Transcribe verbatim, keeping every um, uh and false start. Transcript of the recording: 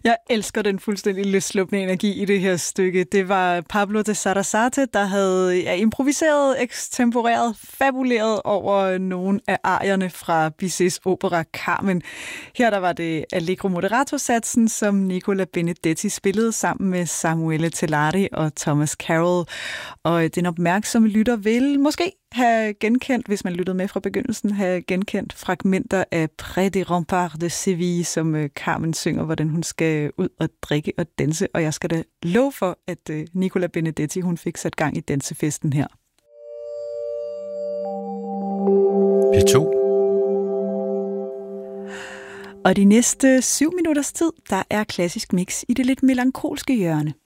Jeg elsker den fuldstændig løsslupne energi i det her stykke. Det var Pablo de Sarasate, der havde ja, improviseret, ekstemporeret, fabuleret over nogle af arierne fra Bizets opera Carmen. Her der var det Allegro Moderato-satsen, som Nicola Benedetti spillede sammen med Samuele Tellari og Thomas Carroll. Og den opmærksomme lytter vil måske have genkendt, hvis man lyttede med fra begyndelsen, have genkendt fragmenter af Près des Remparts de Séville, som Carmen synger, hvordan hun skal ud og drikke og danse. Og jeg skal da love for, at Nicola Benedetti, hun fik sat gang i dansefesten her. P to. Og de næste syv minutters tid, der er klassisk mix i det lidt melankolske hjørne.